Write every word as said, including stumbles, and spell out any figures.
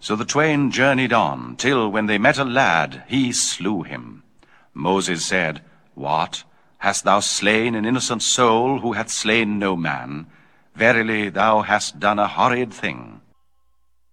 So the twain journeyed on, till when they met a lad, he slew him. Moses said, What? Hast thou slain an innocent soul who hath slain no man? Verily thou hast done a horrid thing.